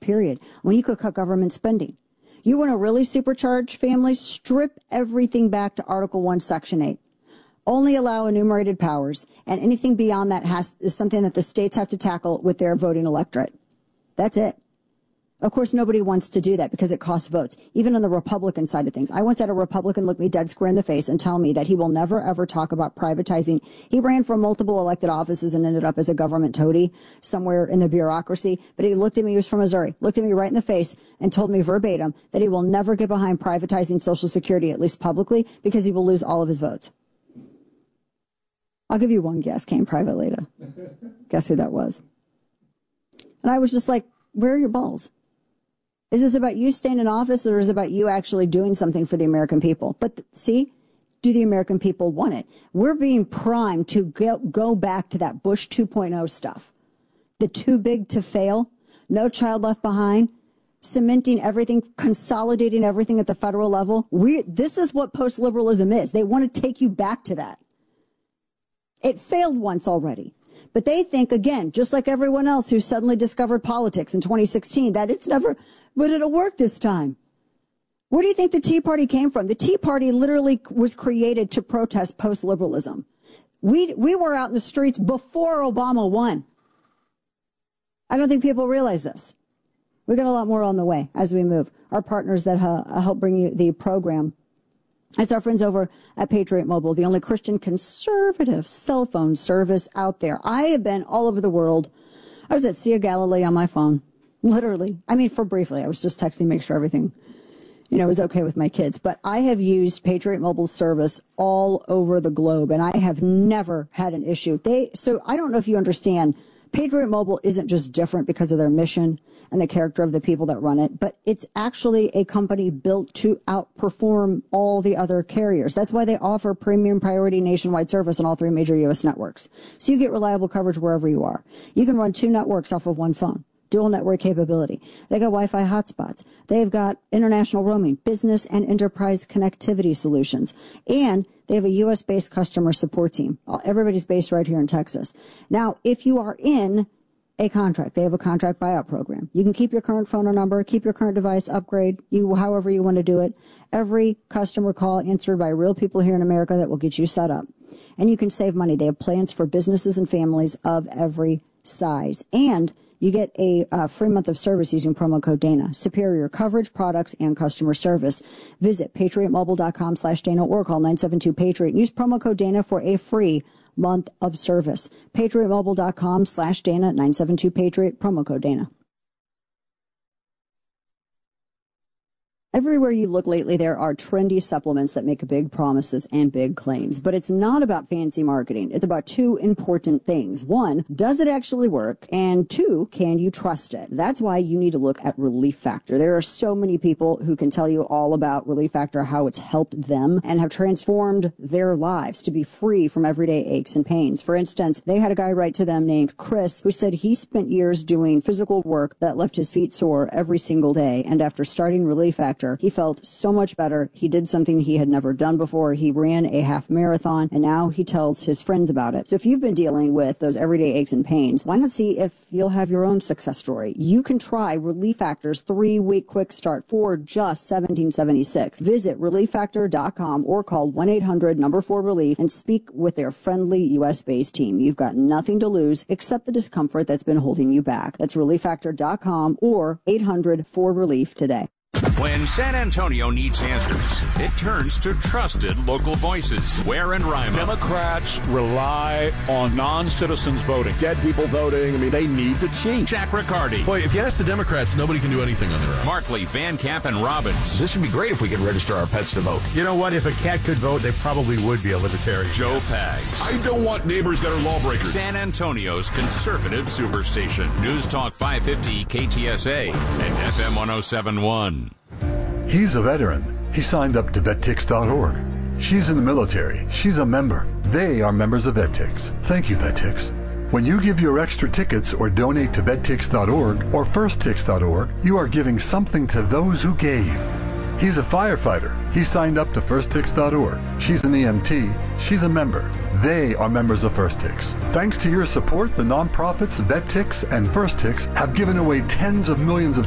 period, when you could cut government spending. You want to really supercharge families? Strip everything back to Article 1, Section 8. Only allow enumerated powers, and anything beyond that is something that the states have to tackle with their voting electorate. That's it. Of course, nobody wants to do that because it costs votes, even on the Republican side of things. I once had a Republican look me dead square in the face and tell me that he will never, ever talk about privatizing. He ran for multiple elected offices and ended up as a government toady somewhere in the bureaucracy. But he looked at me, he was from Missouri, looked at me right in the face and told me verbatim that he will never get behind privatizing Social Security, at least publicly, because he will lose all of his votes. I'll give you one guess, came privately to guess who that was. And I was just like, where are your balls? Is this about you staying in office, or is it about you actually doing something for the American people? But see, do the American people want it? We're being primed to go back to that Bush 2.0 stuff. The too big to fail, no child left behind, cementing everything, consolidating everything at the federal level. This is what post-liberalism is. They want to take you back to that. It failed once already. But they think, again, just like everyone else who suddenly discovered politics in 2016, that it's never, but it'll work this time. Where do you think the Tea Party came from? The Tea Party literally was created to protest post-liberalism. We were out in the streets before Obama won. I don't think people realize this. We got a lot more on the way as we move. Our partners that help bring you the program. It's our friends over at Patriot Mobile, the only Christian conservative cell phone service out there. I have been all over the world. I was at Sea of Galilee on my phone, literally. I mean, for briefly, I was just texting, make sure everything, was okay with my kids. But I have used Patriot Mobile service all over the globe, and I have never had an issue. So I don't know if you understand, Patriot Mobile isn't just different because of their mission and the character of the people that run it, but it's actually a company built to outperform all the other carriers. That's why they offer premium priority nationwide service on all 3 major U.S. networks. So you get reliable coverage wherever you are. You can run 2 networks off of 1 phone. Dual network capability. They got Wi-Fi hotspots. They've got international roaming, business and enterprise connectivity solutions. And they have a U.S.-based customer support team. Everybody's based right here in Texas. Now, if you are in a contract, they have a contract buyout program. You can keep your current phone number, keep your current device, upgrade, however you want to do it. Every customer call answered by real people here in America that will get you set up. And you can save money. They have plans for businesses and families of every size. And you get a free month of service using promo code Dana. Superior coverage, products, and customer service. Visit patriotmobile.com/Dana or call 972-PATRIOT. Use promo code Dana for a free month of service. patriotmobile.com/Dana, 972-PATRIOT, promo code Dana. Everywhere you look lately, there are trendy supplements that make big promises and big claims. But it's not about fancy marketing. It's about 2 important things. 1, does it actually work? And 2, can you trust it? That's why you need to look at Relief Factor. There are so many people who can tell you all about Relief Factor, how it's helped them and have transformed their lives to be free from everyday aches and pains. For instance, they had a guy write to them named Chris who said he spent years doing physical work that left his feet sore every single day. And after starting Relief Factor, he felt so much better. He did something he had never done before. He ran a half marathon, and now he tells his friends about it. So if you've been dealing with those everyday aches and pains, why not see if you'll have your own success story? You can try Relief Factor's 3-week quick start for just $17.76. Visit ReliefFactor.com or call 1-800-4RELIEF and speak with their friendly U.S.-based team. You've got nothing to lose except the discomfort that's been holding you back. That's ReliefFactor.com or 800-4RELIEF today. When San Antonio needs answers, it turns to trusted local voices. Ware and Rima. Democrats rely on non-citizens voting. Dead people voting. I mean, they need to change. Jack Riccardi. Boy, if you ask the Democrats, nobody can do anything on their own. Markley, Van Camp, and Robbins. This would be great if we could register our pets to vote. You know what? If a cat could vote, they probably would be a libertarian. Joe Pags. I don't want neighbors that are lawbreakers. San Antonio's conservative superstation. News Talk 550 KTSA and FM 1071. He's a veteran. He signed up to VetTix.org. She's in the military. She's a member. They are members of VetTix. Thank you, VetTix. When you give your extra tickets or donate to VetTix.org or FirstTix.org, you are giving something to those who gave. He's a firefighter. He signed up to FirstTix.org. She's an EMT. She's a member. They are members of FirstTix. Thanks to your support, the nonprofits VetTix and FirstTix have given away tens of millions of